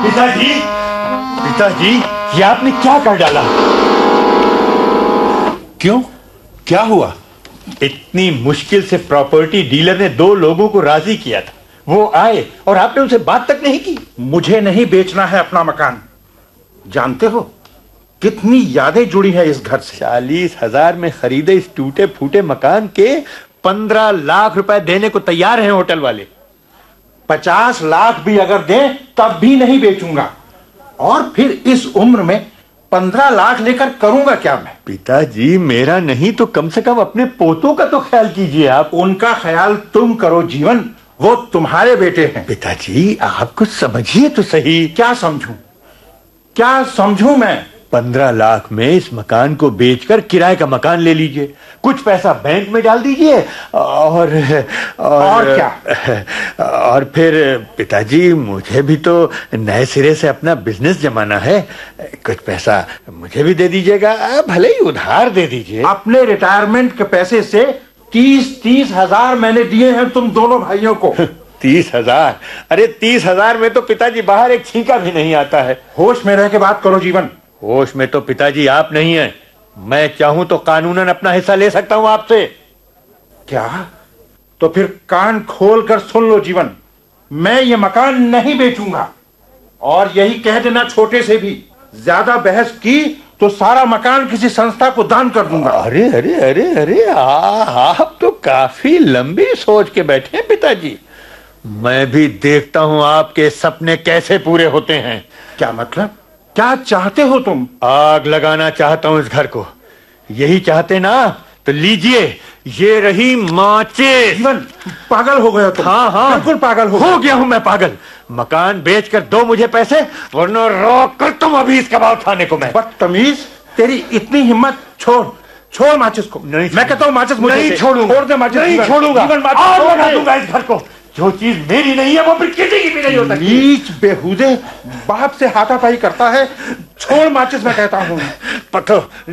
पिताजी, पिताजी, ये आपने क्या कर डाला? क्यों, क्या हुआ? इतनी मुश्किल से प्रॉपर्टी डीलर ने 2 लोगों को राजी किया था, वो आए और आपने उनसे बात तक नहीं की। मुझे नहीं बेचना है अपना मकान। जानते हो कितनी यादें जुड़ी है इस घर से। 40,000 में खरीदे इस टूटे फूटे मकान के 15 लाख रुपए देने को तैयार हैं होटल वाले। 50 लाख भी अगर दें तब भी नहीं बेचूंगा। और फिर इस उम्र में 15 लाख लेकर करूंगा क्या मैं? पिताजी, मेरा नहीं तो कम से कम अपने पोतों का तो ख्याल कीजिए आप। उनका ख्याल तुम करो जीवन, वो तुम्हारे बेटे हैं। पिताजी, आप कुछ समझिए तो सही। क्या समझूं, क्या समझूं मैं? 15 लाख में इस मकान को बेचकर किराए का मकान ले लीजिए, कुछ पैसा बैंक में डाल दीजिए और क्या? और फिर पिताजी, मुझे भी तो नए सिरे से अपना बिजनेस जमाना है। कुछ पैसा मुझे भी दे दीजिएगा, भले ही उधार दे दीजिए। अपने रिटायरमेंट के पैसे से 30 हजार मैंने दिए हैं तुम दोनों भाइयों को। 30,000? अरे 30,000 में तो पिताजी बाहर एक छींका भी नहीं आता है। होश में रह के बात करो जीवन। होश में तो पिताजी आप नहीं हैं। मैं चाहूं तो कानूनन अपना हिस्सा ले सकता हूं आपसे। क्या? तो फिर कान खोल कर सुन लो जीवन, मैं ये मकान नहीं बेचूंगा। और यही कह देना छोटे से भी, ज्यादा बहस की तो सारा मकान किसी संस्था को दान कर दूंगा। अरे अरे अरे अरे, आप तो काफी लंबी सोच के बैठे हैं पिताजी। मैं भी देखता हूं आपके सपने कैसे पूरे होते हैं। क्या मतलब? क्या चाहते हो तुम? आग लगाना चाहता हूं इस घर को। यही चाहते ना? तो लीजिए, ये रही माचिस। जीवन, पागल हो गया तुम। हाँ, बिल्कुल पागल हो गया हूं मैं पागल। मकान बेचकर दो मुझे पैसे, वरना रोक कर तुम अभी इसका भाव उठाने को। मैं बदतमीज, तेरी इतनी हिम्मत। छोड़ माचिस को। नहीं, मैं कहता हूं माचिस मुझे नहीं छोड़ूंगा। छोड़ दे माचिस। नहीं छोड़ूंगा। आग लगा दूंगा इस घर को। जो चीज मेरी नहीं है वो फिर किसी की भी नहीं हो सकती। नीच बेहुदे बाप से हाथापाई करता है। छोड़ माचिस, मैं कहता हूं। पतो